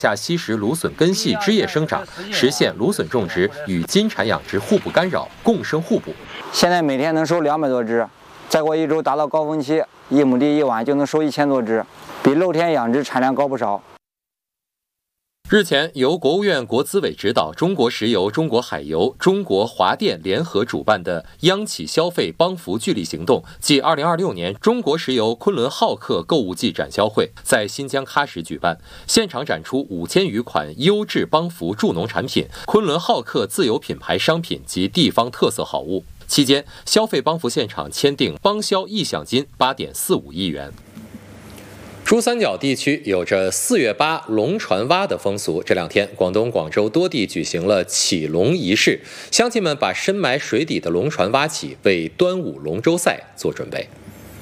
下吸食芦笋根系枝叶生长，实现芦笋种植与金蝉养殖互不干扰，共生互补。 现在每天能收200多只，再过1周达到高峰期，1亩地1晚就能收1000多只，比露天养殖产量高不少。 日前，由国务院国资委指导，中国石油、中国海油、中国华电联合主办的央企消费帮扶聚力行动暨2026年中国石油昆仑浩克购物季展销会在新疆喀什举办，现场展出5000余款优质帮扶助农产品、昆仑浩克自有品牌商品及地方特色好物。期间，消费帮扶现场签订帮销意向金8.45亿元。珠三角地区有着4月8龙船蛙的风俗，这2天，广东广州多地举行了起龙仪式，乡亲们把深埋水底的龙船挖起，为端午龙舟赛做准备。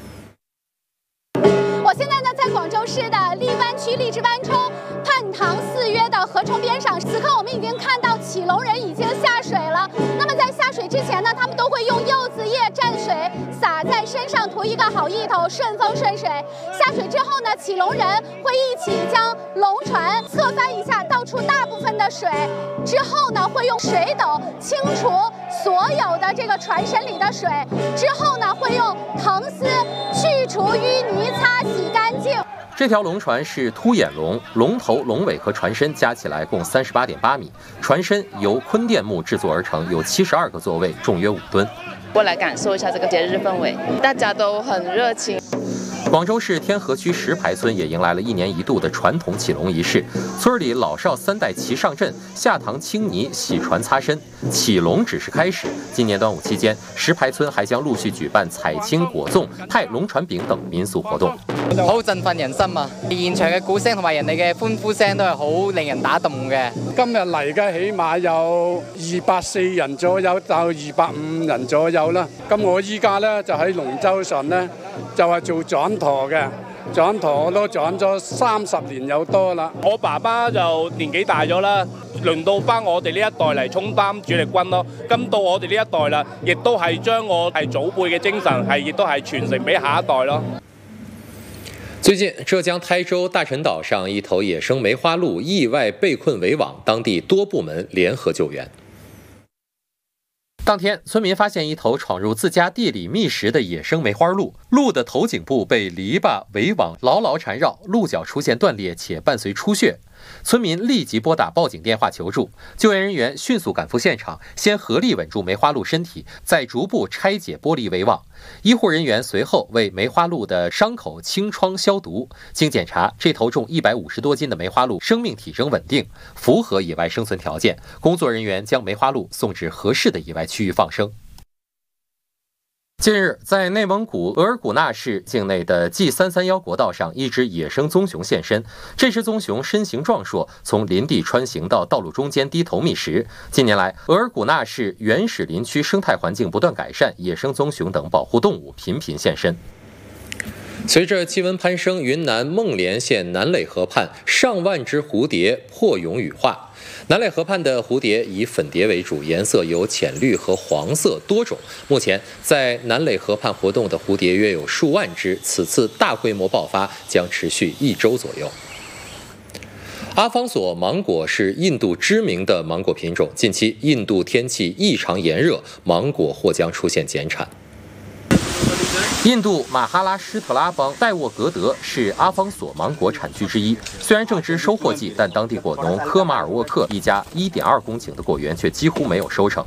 我现在呢，在广州市的荔湾区荔枝湾冲泮塘4约的河冲边上，此刻我们已经看到起龙人已经下水了。那么在下水之前呢，他们都会用柚子叶蘸水洒在身上，图一个好意头，顺风顺水。下水之后呢，起龙人会一起将龙船侧翻一下，倒出大部分的水，之后呢，会用水斗清除所有的这个船身里的水，之后呢，会用藤丝去除淤泥，擦洗干净。 这条龙船是凸眼龙，龙头、龙尾和船身加起来共38.8米，船身由坤甸木制作而成，有72个座位，重约5吨。 过来感受一下这个节日氛围，大家都很热情。 广州市天河区石牌村也迎来了1年1度的传统起龙仪式，村里老少3代齐上阵，下塘清泥、洗船、擦身。起龙只是开始，今年端午期间，石牌村还將陸續舉辦彩青果粽、派龍船餅等民俗活動。 好振奮人心啊！現場嘅鼓聲同埋人哋嘅歡呼聲都係好令人打動嘅。 今日嚟嘅起碼有240人左右到250人左右啦。咁我依家咧就喺龍舟上咧就係做掌舵嘅。掌舵我都掌咗30年有多啦。 我爸爸就年紀大咗啦，輪到翻我哋呢一代嚟充當主力軍咯。咁到我哋呢一代啦，亦都係將我係祖輩嘅精神亦都係傳承俾下一代咯。 最近，浙江台州大陈岛上一头野生梅花鹿意外被困围网，当地多部门联合救援。当天，村民发现一头闯入自家地里觅食的野生梅花鹿，鹿的头颈部被篱笆围网牢牢缠绕，鹿角出现断裂且伴随出血。村民立即拨打报警电话求助，救援人员迅速赶赴现场，先合力稳住梅花鹿身体，再逐步拆解玻璃围网。医护人员随后为梅花鹿的伤口清创消毒。经检查，这头重150多斤的梅花鹿生命体征稳定，符合野外生存条件。工作人员将梅花鹿送至合适的野外区域放生。近日，在内蒙古额尔古纳市境内的 G331国道上，一只野生棕熊现身。这只棕熊身形壮硕，从林地穿行到道路中间低头觅食。近年来，额尔古纳市原始林区生态环境不断改善，野生棕熊等保护动物频频现身。随着气温攀升，云南孟连县南垒河畔上万只蝴蝶破蛹羽化。南垒河畔的蝴蝶以粉蝶为主，颜色有浅绿和黄色多种。目前，在南垒河畔活动的蝴蝶约有数万只，此次大规模爆发将持续1周左右。阿方索芒果是印度知名的芒果品种，近期印度天气异常炎热，芒果或将出现减产。印度马哈拉施特拉邦戴沃格德是阿方索芒果产区之一。虽然正值收获季，但当地果农科马尔沃克一家1.2公顷的果园却几乎没有收成。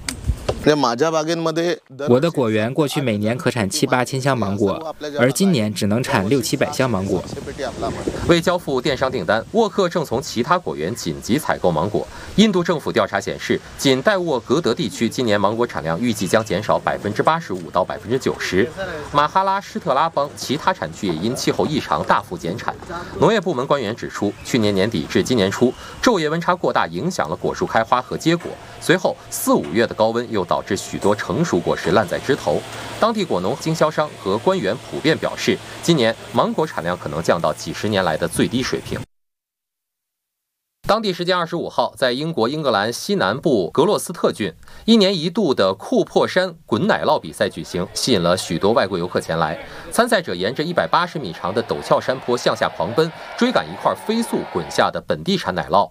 我的果园过去每年可产7-8千箱芒果，而今年只能产600-700箱芒果。 为交付电商订单，沃克正从其他果园紧急采购芒果。印度政府调查显示，仅戴沃格德地区今年芒果产量预计将减少85%到90%。马哈拉施特拉邦其他产区也因气候异常大幅减产。农业部门官员指出，去年年底至今年初，昼夜温差过大，影响了果树开花和结果。随后4、5月的高温又导致许多成熟果实烂在枝头。当地果农、经销商和官员普遍表示，今年芒果产量可能降到几10年来的最低水平。 当地时间25号，在英国英格兰西南部格洛斯特郡，1年1度的库珀山滚奶酪比赛举行，吸引了许多外国游客前来。参赛者沿着180米长的陡峭山坡向下狂奔，追赶一块飞速滚下的本地产奶酪。